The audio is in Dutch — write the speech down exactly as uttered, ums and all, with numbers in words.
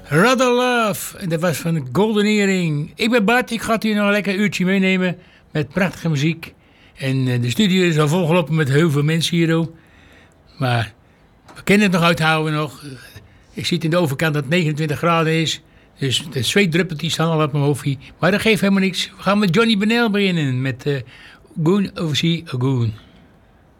Rather Love. En dat was van Golden Earring. Ik ben Bart. Ik ga u nog een lekker uurtje meenemen met prachtige muziek. En uh, de studio is al volgelopen met heel veel mensen hier ook. Maar we kunnen het nog uithouden nog. Ik zit in de overkant dat het negenentwintig graden is. Dus de zweetdruppeltjes staan al op mijn hoofdje. Maar dat geeft helemaal niks. We gaan met Johnny Bennell beginnen. Met uh, Goon Oversea Goon.